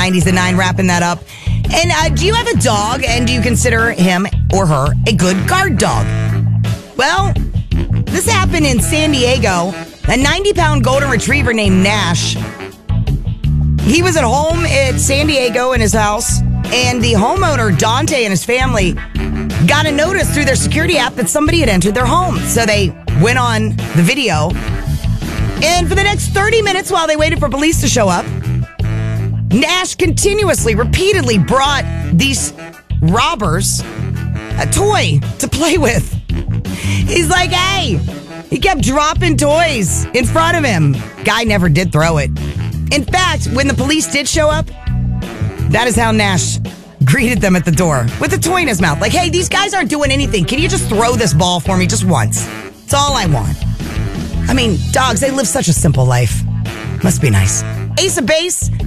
90s at 9, wrapping that up. And do you have a dog, and do you consider him or her a good guard dog? Well, this happened in San Diego. A 90-pound golden retriever named Nash. He was at home at San Diego in his house, and the homeowner, Dante, and his family got a notice through their security app that somebody had entered their home. So they went on the video, and for the next 30 minutes while they waited for police to show up, Nash continuously, repeatedly brought these robbers a toy to play with. He's like, hey, he kept dropping toys in front of him. Guy never did throw it. In fact, when the police did show up, that is how Nash greeted them at the door with a toy in his mouth. Like, hey, these guys aren't doing anything. Can you just throw this ball for me just once? It's all I want. I mean, dogs, they live such a simple life. Must be nice. Ace of Base,